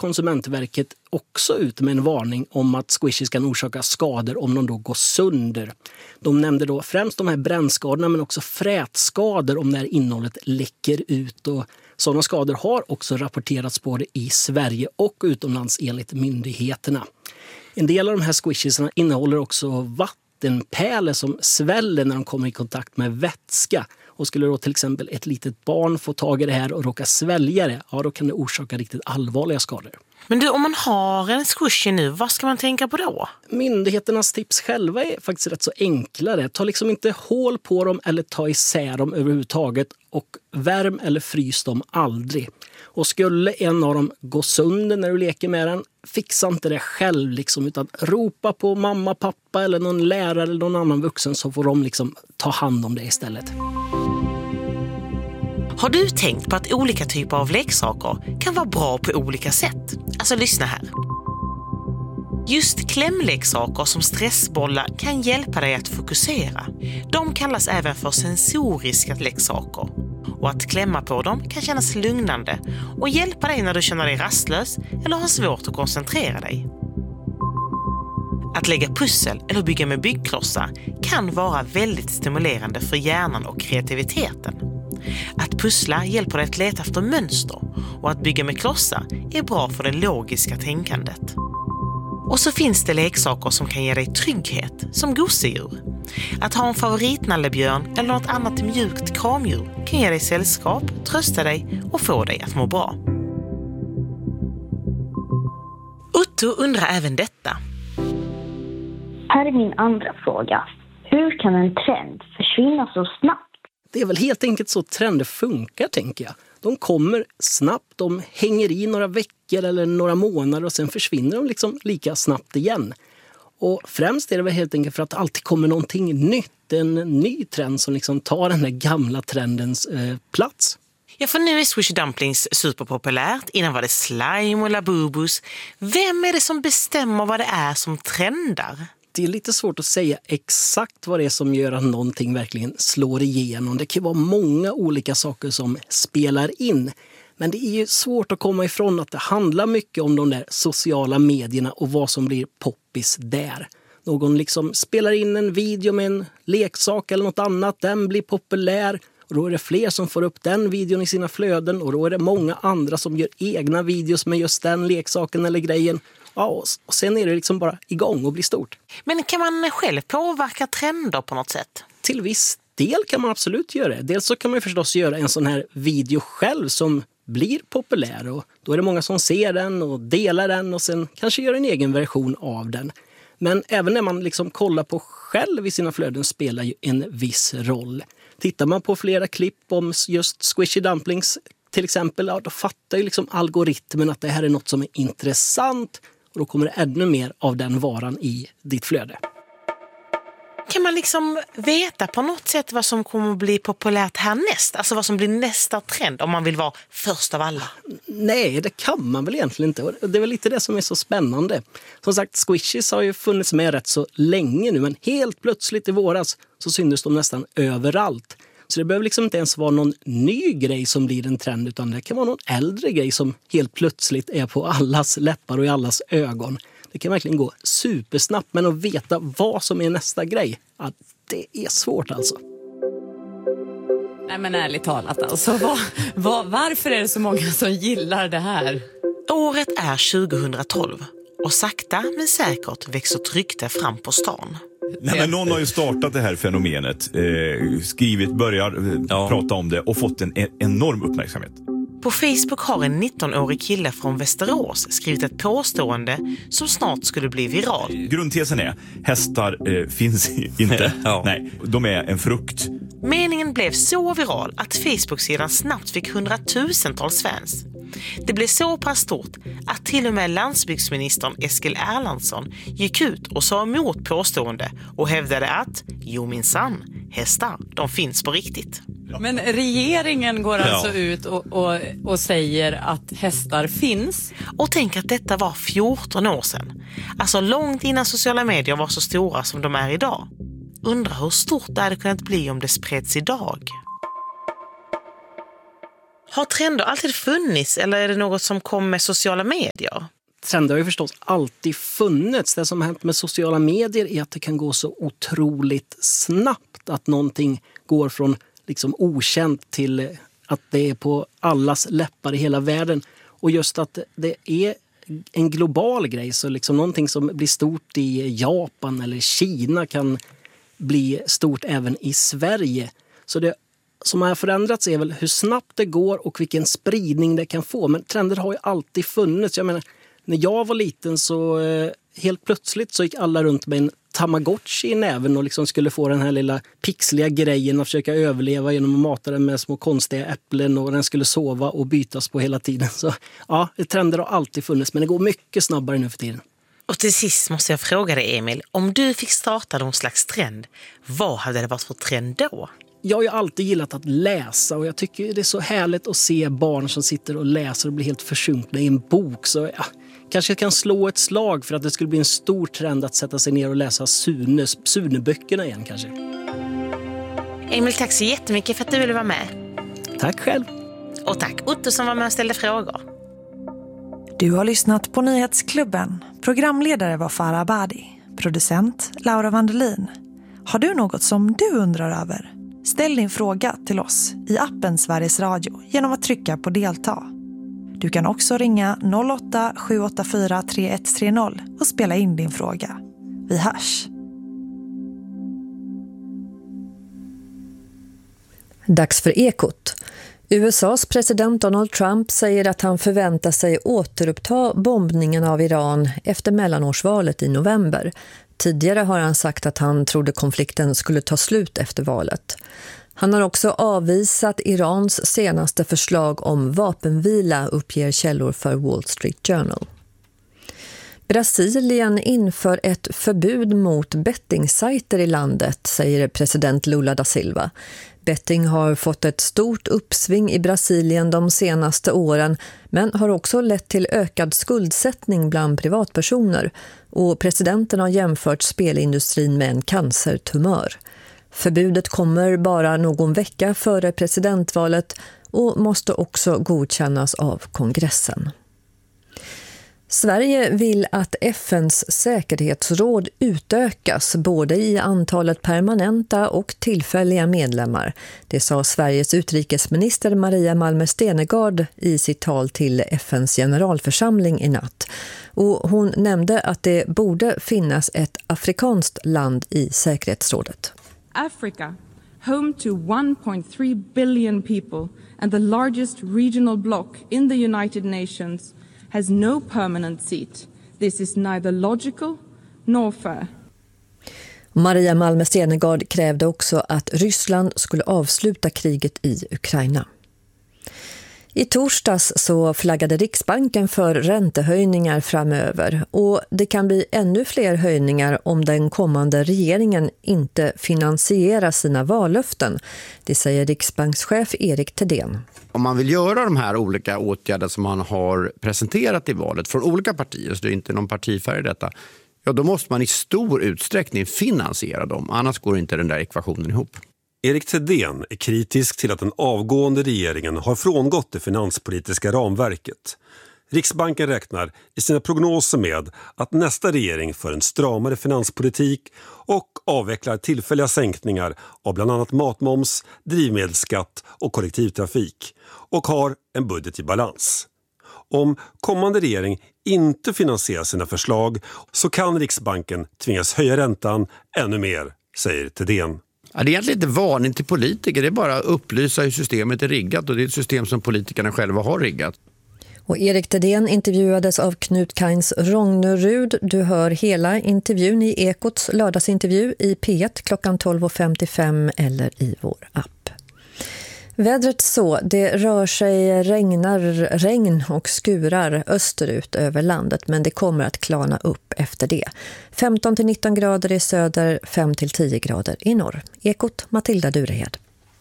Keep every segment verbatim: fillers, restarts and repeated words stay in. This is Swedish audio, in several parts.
Konsumentverket också ut med en varning om att squishies kan orsaka skador om de då går sönder. De nämnde då främst de här brännskadorna men också frätskador om det här innehållet läcker ut. Och sådana skador har också rapporterats både i Sverige och utomlands enligt myndigheterna. En del av de här squishiesarna innehåller också vattenpärlor som sväller när de kommer i kontakt med vätska. Och skulle då till exempel ett litet barn få tag i det här och råka svälja det, ja då kan det orsaka riktigt allvarliga skador. Men du, om man har en squishy nu, vad ska man tänka på då? Myndigheternas tips själva är faktiskt rätt så enklare. Ta liksom inte hål på dem eller ta isär dem överhuvudtaget och värm eller frys dem aldrig. Och skulle en av dem gå sönder när du leker med den, fixa inte det själv liksom, utan ropa på mamma, pappa eller någon lärare eller någon annan vuxen så får de liksom ta hand om det istället. Har du tänkt på att olika typer av leksaker kan vara bra på olika sätt? Alltså lyssna här. Just klämleksaker som stressbollar kan hjälpa dig att fokusera. De kallas även för sensoriska leksaker. Och att klämma på dem kan kännas lugnande och hjälpa dig när du känner dig rastlös eller har svårt att koncentrera dig. Att lägga pussel eller bygga med byggklossar kan vara väldigt stimulerande för hjärnan och kreativiteten. Att pussla hjälper dig att leta efter mönster och att bygga med klossar är bra för det logiska tänkandet. Och så finns det leksaker som kan ge dig trygghet, som gosedjur. Att ha en favoritnallebjörn eller något annat mjukt kramdjur kan ge dig sällskap, trösta dig och få dig att må bra. Otto undrar även detta. Här är min andra fråga. Hur kan en trend försvinna så snabbt? Det är väl helt enkelt så trender funkar, tänker jag. De kommer snabbt, de hänger i några veckor eller några månader och sen försvinner de liksom lika snabbt igen. Och främst är det väl helt enkelt för att det alltid kommer någonting nytt, en ny trend som liksom tar den där gamla trendens eh, plats. Ja, för nu är Squishy Dumplings superpopulärt. Innan var det slime och labubus. Vem är det som bestämmer vad det är som trendar? Det är lite svårt att säga exakt vad det är som gör att någonting verkligen slår igenom. Det kan vara många olika saker som spelar in. Men det är ju svårt att komma ifrån att det handlar mycket om de där sociala medierna och vad som blir poppis där. Någon liksom spelar in en video med en leksak eller något annat, den blir populär. Och då är det fler som får upp den videon i sina flöden och då är det många andra som gör egna videos med just den leksaken eller grejen. Ja, och sen är det liksom bara igång och blir stort. Men kan man själv påverka trender på något sätt? Till viss del kan man absolut göra det. Dels så kan man förstås göra en sån här video själv som blir populär. Och då är det många som ser den och delar den och sen kanske gör en egen version av den. Men även när man liksom kollar på själv i sina flöden spelar ju en viss roll. Tittar man på flera klipp om just Squishy Dumplings till exempel, ja, då fattar ju liksom algoritmen att det här är något som är intressant. Och då kommer det ännu mer av den varan i ditt flöde. Kan man liksom veta på något sätt vad som kommer att bli populärt härnäst? Alltså vad som blir nästa trend om man vill vara först av alla? Nej, det kan man väl egentligen inte. Och det är väl lite det som är så spännande. Som sagt, squishies har ju funnits med rätt så länge nu. Men helt plötsligt i våras så syntes de nästan överallt. Så det behöver liksom inte ens vara någon ny grej som blir en trend, utan det kan vara någon äldre grej som helt plötsligt är på allas läppar och i allas ögon. Det kan verkligen gå supersnabbt, men att veta vad som är nästa grej, ja, det är svårt alltså. Nej men ärligt talat alltså, var, var, varför är det så många som gillar det här? Året är tjugohundratolv och sakta men säkert växer ett rykte fram på stan. Nej, men någon har ju startat det här fenomenet, eh, skrivit, börjar eh, ja. prata om det och fått en, en enorm uppmärksamhet. På Facebook har en nittonårig kille från Västerås skrivit ett påstående som snart skulle bli viral. Grundtesen är, hästar eh, finns inte. ja. Nej, de är en frukt. Meningen blev så viral att Facebook-sidan snabbt fick hundratusentals fans. Det blev så pass stort att till och med landsbygdsministern Eskil Erlandsson gick ut och sa emot påstående och hävdade att, jo minsann, hästar, de finns på riktigt. Men regeringen går alltså ja. ut och, och, och säger att hästar finns. Och tänk att detta var fjorton år sedan. Alltså långt innan sociala medier var så stora som de är idag. Undrar hur stort det hade kunnat bli om det spreds idag. Har trender alltid funnits eller är det något som kom med sociala medier? Trender har ju förstås alltid funnits. Det som har hänt med sociala medier är att det kan gå så otroligt snabbt att någonting går från liksom okänt till att det är på allas läppar i hela världen. Och just att det är en global grej, så liksom någonting som blir stort i Japan eller Kina kan bli stort även i Sverige. Så det som har förändrats är väl hur snabbt det går och vilken spridning det kan få. Men trender har ju alltid funnits. Jag menar, när jag var liten så eh, helt plötsligt så gick alla runt med en Tamagotchi i näven och liksom skulle få den här lilla pixliga grejen att försöka överleva genom att mata den med små konstiga äpplen, och den skulle sova och bytas på hela tiden. Så ja, trender har alltid funnits, men det går mycket snabbare nu för tiden. Och till sist måste jag fråga dig, Emil, om du fick starta någon slags trend, vad hade det varit för trend då? Jag har ju alltid gillat att läsa och jag tycker det är så härligt att se barn som sitter och läser och blir helt försjunkna i en bok. Så ja, kanske jag kan slå ett slag för att det skulle bli en stor trend att sätta sig ner och läsa Sunes, Sune-böckerna igen kanske. Emil, tack så jättemycket för att du ville vara med. Tack själv. Och tack Otto som var med och ställde frågor. Du har lyssnat på Nyhetsklubben. Programledare var Farah Abadi. Producent Laura Vandelin. Har du något som du undrar över? Ställ din fråga till oss i appen Sveriges Radio genom att trycka på delta. Du kan också ringa noll åtta sju åtta fyra tre ett tre noll och spela in din fråga. Vi hörs! Dags för Ekot. U S A:s president Donald Trump säger att han förväntar sig återuppta bombningen av Iran efter mellanårsvalet i november. Tidigare har han sagt att han trodde konflikten skulle ta slut efter valet. Han har också avvisat Irans senaste förslag om vapenvila, uppger källor för Wall Street Journal. Brasilien inför ett förbud mot bettingsajter i landet, säger president Lula da Silva. Betting har fått ett stort uppsving i Brasilien de senaste åren, men har också lett till ökad skuldsättning bland privatpersoner, och presidenten har jämfört spelindustrin med en cancertumör. Förbudet kommer bara någon vecka före presidentvalet och måste också godkännas av kongressen. Sverige vill att F N:s säkerhetsråd utökas både i antalet permanenta och tillfälliga medlemmar. Det sa Sveriges utrikesminister Maria Malmer Stenergard i sitt tal till F N:s generalförsamling i natt. Och hon nämnde att det borde finnas ett afrikanskt land i säkerhetsrådet. Africa, home to one point three billion people and the largest regional bloc in the United Nations, has no permanent seat. This is neither logical nor fair. Maria Malmer Stenergard krävde också att Ryssland skulle avsluta kriget i Ukraina. I torsdags så flaggade Riksbanken för räntehöjningar framöver, och det kan bli ännu fler höjningar om den kommande regeringen inte finansierar sina vallöften. Det säger Riksbankschef Erik Thedéen. Om man vill göra de här olika åtgärder som man har presenterat i valet från olika partier, så det är inte någon partifärg i detta, ja då måste man i stor utsträckning finansiera dem, annars går inte den där ekvationen ihop. Erik Thedéen är kritisk till att den avgående regeringen har frångått det finanspolitiska ramverket. Riksbanken räknar i sina prognoser med att nästa regering för en stramare finanspolitik och avvecklar tillfälliga sänkningar av bland annat matmoms, drivmedelsskatt och kollektivtrafik, och har en budget i balans. Om kommande regering inte finansierar sina förslag så kan Riksbanken tvingas höja räntan ännu mer, säger Thedéen. Ja, det är egentligen inte varning till politiker, det är bara att upplysa hur systemet är riggat, och det är ett system som politikerna själva har riggat. Och Erik Thedéen intervjuades av Knut Kains Rognerud. Du hör hela intervjun i Ekots lördagsintervju i P ett klockan tolv femtiofem eller i vår app. Vädret så, det rör sig regnar, regn och skurar österut över landet, men det kommer att klarna upp efter det. femton till nitton grader i söder, fem till tio grader i norr. Ekot, Matilda Durehed.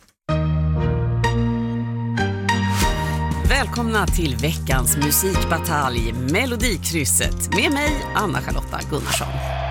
Välkomna till veckans musikbatalj Melodikrysset med mig, Anna-Charlotta Gunnarsson.